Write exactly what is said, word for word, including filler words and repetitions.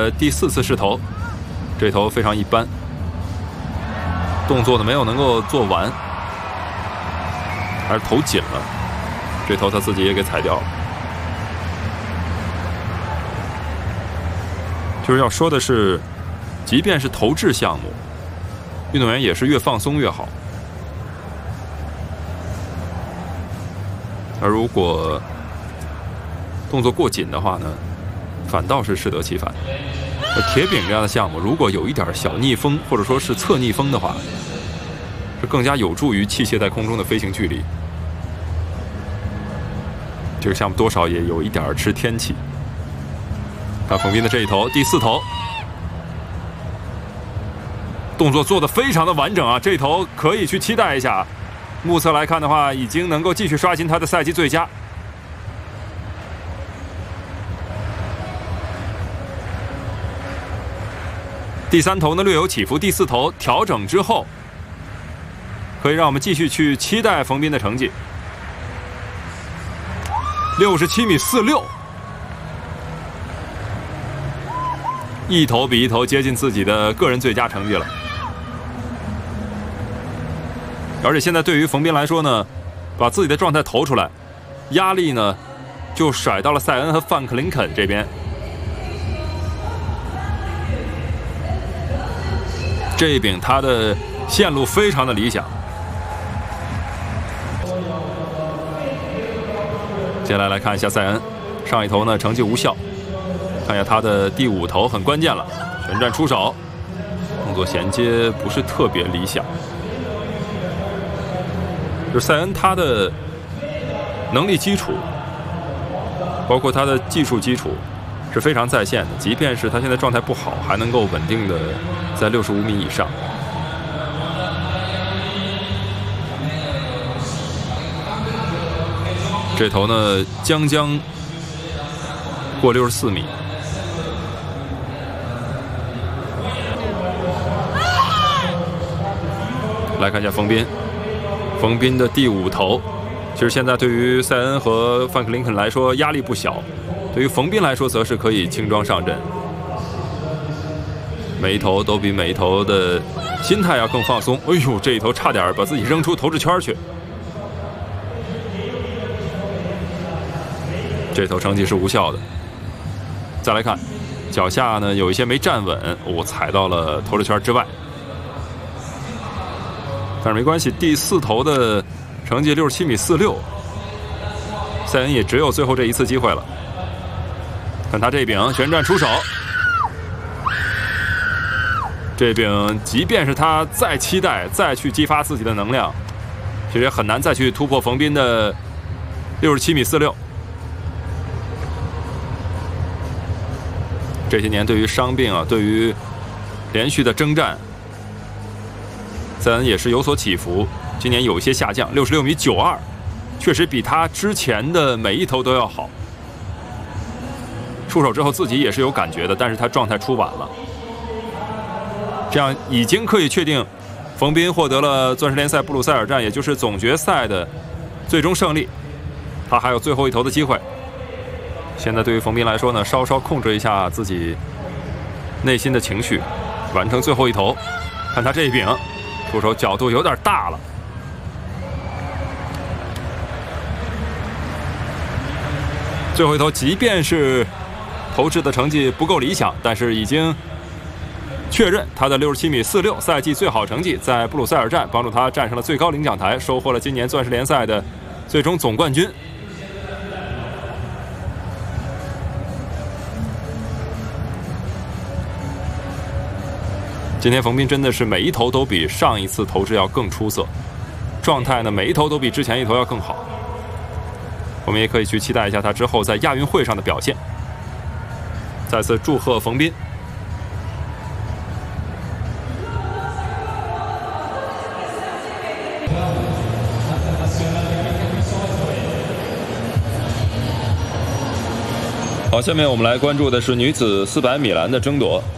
的第四次试投，这投非常一般，动作呢没有能够做完，还是投紧了，这投他自己也给踩掉了。就是要说的是，即便是投掷项目，运动员也是越放松越好。而如果动作过紧的话呢，反倒是适得其反。而铁饼这样的项目，如果有一点小逆风或者说是侧逆风的话，是更加有助于器械在空中的飞行距离。这个项目多少也有一点吃天气。看冯彬的这一投，第四投，动作做得非常的完整啊！这一投可以去期待一下。目测来看的话，已经能够继续刷新他的赛季最佳。第三投呢略有起伏，第四投调整之后，可以让我们继续去期待冯彬的成绩。六十七米四六。一投比一投接近自己的个人最佳成绩了，而且现在对于冯彬来说呢，把自己的状态投出来，压力呢就甩到了塞恩和范克林肯这边。这一柄他的线路非常的理想。接下来来看一下塞恩，上一投呢成绩无效。看一下他的第五投很关键了，旋转出手，动作衔接不是特别理想。就是塞恩他的能力基础，包括他的技术基础是非常在线的，即便是他现在状态不好，还能够稳定的在六十五米以上。这投呢将将过六十四米。来看一下冯彬，冯彬的第五投，其实现在对于塞恩和范克林肯来说压力不小，对于冯彬来说则是可以轻装上阵。每一投都比每一投的心态要更放松。哎呦，这一投差点把自己扔出投掷圈去。这投成绩是无效的。再来看，脚下呢有一些没站稳，我、哦、踩到了投掷圈之外。但是没关系，第四投的成绩六十七米四六，塞恩也只有最后这一次机会了。看他这柄旋转出手，这柄即便是他再期待、再去激发自己的能量，其实也很难再去突破冯彬的六十七米四六。这些年对于伤病啊，对于连续的征战，塞恩也是有所起伏，今年有一些下降，六十六米九二，确实比他之前的每一投都要好。出手之后自己也是有感觉的，但是他状态出晚了，这样已经可以确定，冯彬获得了钻石联赛布鲁塞尔站，也就是总决赛的最终胜利，他还有最后一投的机会。现在对于冯彬来说呢，稍稍控制一下自己内心的情绪，完成最后一投。看他这一柄。出手角度有点大了，最后一投即便是投掷的成绩不够理想，但是已经确认他的六十七米四六赛季最好成绩，在布鲁塞尔站帮助他站上了最高领奖台，收获了今年钻石联赛的最终总冠军。今天冯彬真的是每一投都比上一次投掷要更出色，状态呢每一投都比之前一投要更好。我们也可以去期待一下他之后在亚运会上的表现。再次祝贺冯彬。好，下面我们来关注的是女子四百米栏的争夺。